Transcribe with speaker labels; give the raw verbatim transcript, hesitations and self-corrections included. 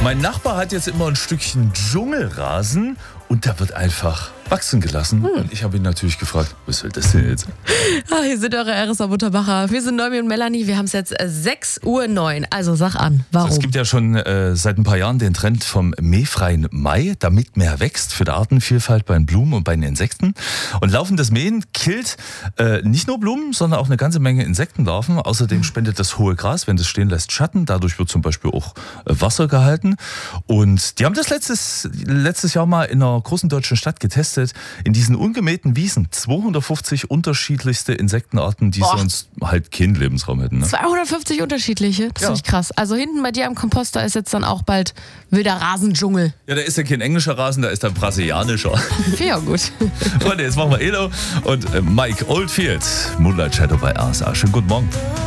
Speaker 1: Mein Nachbar hat jetzt immer ein Stückchen Dschungelrasen und der wird einfach wachsen gelassen. Hm. Und ich habe ihn natürlich gefragt, was soll das denn jetzt?
Speaker 2: Ah, hier sind eure R S A-Buttermacher. Wir sind Neumi und Melanie. Wir haben es jetzt äh, sechs Uhr neun. Also sag an, warum?
Speaker 1: Es gibt ja schon äh, seit ein paar Jahren den Trend vom mähfreien Mai, damit mehr wächst für die Artenvielfalt bei den Blumen und bei den Insekten. Und laufendes Mähen killt äh, nicht nur Blumen, sondern auch eine ganze Menge Insektenlarven. Außerdem spendet das hohe Gras, wenn das stehen lässt, Schatten. Dadurch wird zum Beispiel auch äh, Wasser gehalten. Und die haben das letztes, letztes Jahr mal in einer großen deutschen Stadt getestet. In diesen ungemähten Wiesen zweihundertfünfzig unterschiedlichste Insektenarten, die
Speaker 2: Boah.
Speaker 1: sonst halt keinen Lebensraum hätten. Ne?
Speaker 2: zweihundertfünfzig unterschiedliche? Das
Speaker 1: Ja.
Speaker 2: finde ich krass. Also hinten bei dir am Komposter ist jetzt dann auch bald wilder Rasendschungel.
Speaker 1: Ja, da ist ja kein englischer Rasen, da ist der brasilianischer.
Speaker 2: Ja, gut.
Speaker 1: Freunde, jetzt machen wir Elo und äh, Mike Oldfield. Moonlight Shadow bei R S A. Schönen guten Morgen.